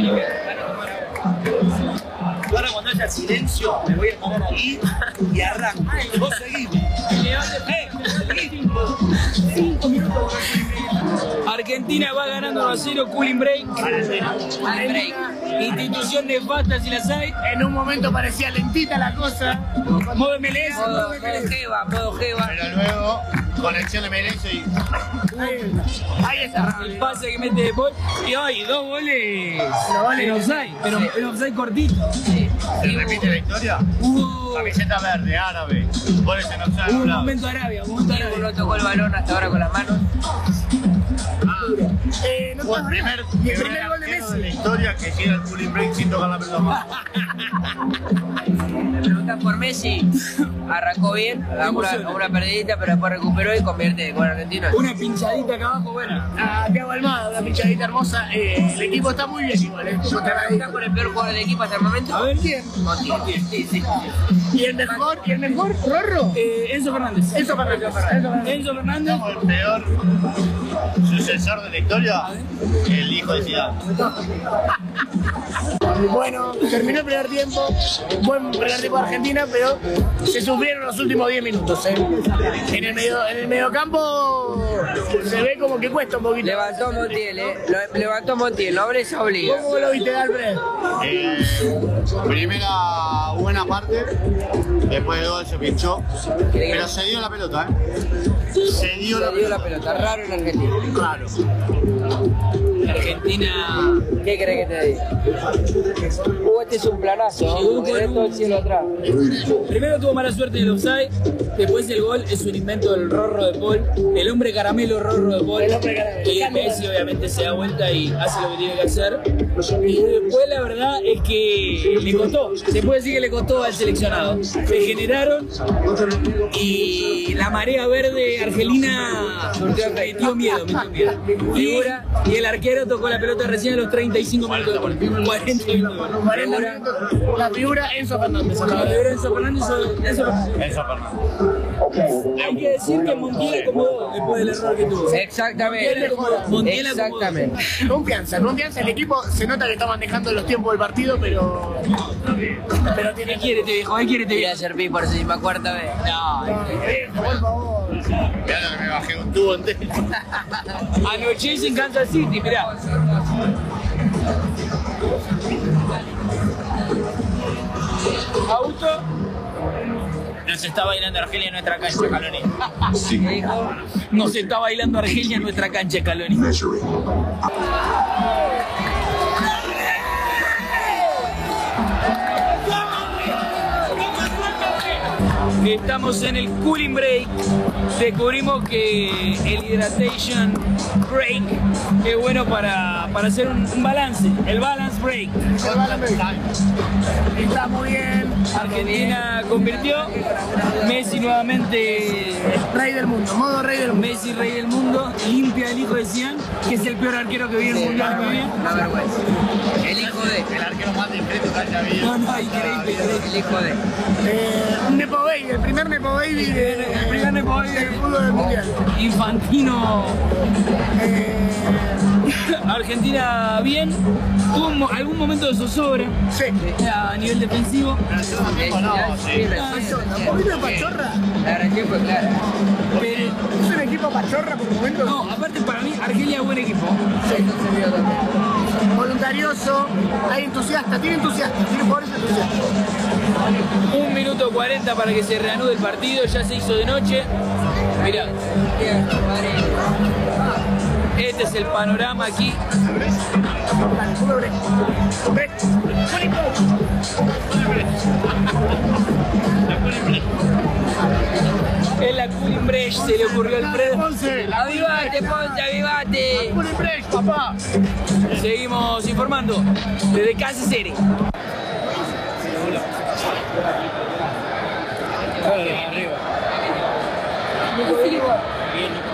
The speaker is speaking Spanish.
Ahora cuando haya silencio me voy a poner ahí y arranco. Vos seguís. Argentina va ganando 1-0, cooling break. Institución nefasta si las hay. En un momento parecía lentita la cosa. Modo MLS. Modo Jeva. Pero luego, conexión de MLS y... Ahí está. El pase que mete de Paul. Y hoy, 2 goles en offside, pero en offside cortito. Sí. ¿Se repite la historia? Camiseta verde, árabe. Goles en offside. Un momento Arabia, un momento Diego Arabia. no tocó el balón hasta ahora con las manos. No Fue está el primer gol de arquero de la Messi. historia que llega al cooling break sin tocar la pelota más. Me preguntan por Messi. Arrancó bien, una perdidita, pero después recuperó y convierte con Argentina. Una pinchadita acá abajo, bueno. A Thiago Almada, una pinchadita hermosa. El equipo está muy bien igual. ¿Estás con el peor jugador del equipo hasta el momento? A ver quién. Sí. ¿Y el mejor? ¿Rorro? Enzo Fernández. Enzo Fernández. Enzo Fernández. Como el peor sucesor de la historia, el hijo de Zidane. Bueno, terminó el primer tiempo. Buen primer tiempo de Argentina, pero se sufrieron los últimos 10 minutos. En el mediocampo se ve como que cuesta un poquito. Levantó Montiel, levantó Montiel, Nobleza obliga. ¿Cómo lo viste, Alfred? Primera buena parte, después de gol se pinchó, pero se dio la pelota, Se dio la pelota. Raro en Argentina. Claro. Argentina. ¿Qué crees que te diga? Este es un planazo, Llegó porque con todo el cielo atrás. Primero tuvo mala suerte en el offside, después el gol es un invento del Rorro de Paul, el hombre caramelo Rorro de Paul. El hombre caramelo. Y Messi obviamente se da vuelta y hace lo que tiene que hacer. Y después la verdad es que le costó, se puede decir que le costó al seleccionado. Se generaron y la marea verde argelina metió miedo. Y el arquero tocó la pelota recién a los 35 minutos de gol. 40 minutos. La figura Enzo Fernández. Enzo Fernández. Hay que decir que Montiel acomodó después del error que tuvo. Exactamente. Montiel acomodó. Exactamente. Confianza. El equipo se nota que está manejando los tiempos del partido, pero tiene ¿Qué quiere este viejo? ¿Qué quiere este Voy a viejo? hacer pi por 64 vez. No, por favor. Mirá que me bajé un tubo entero. anoche en Kansas City, mirá. Auto. Nos está bailando Argelia en nuestra cancha, Caloni. Nos está bailando Argelia en nuestra cancha, Caloni. Estamos en el cooling break. Descubrimos que el hydration break es bueno para hacer un balance, el balance break. Está muy bien. Argentina convirtió, Messi nuevamente Rey del mundo, modo rey del mundo. Messi rey del mundo, limpia el hijo de Zidane, que es el peor arquero que vi en el mundial muy bien. Una vergüenza. El hijo de. El arquero más discreto que haya habido. No, increíble. El hijo de. Un Nepo Baby, el primer Nepo Baby El primer Nepo Baby del fútbol del mundial. Infantino. Argentina bien, tuvo algún momento de zozobra Sí. a nivel defensivo. Un poquito de pachorra. La reacción fue clara. Pero Es un equipo pachorra por momentos. no, aparte para mí Argelia es buen equipo. Voluntarioso, hay entusiasta, tiene jugadores entusiastas. 1 minuto 40 para que se reanude el partido, ya se hizo de noche. Mirá, este es el panorama aquí. En la cooling break se le ocurrió al Alfredo. ¡Avivate, Ponce, avivate! Papá. Seguimos informando desde Kansas City. Arriba.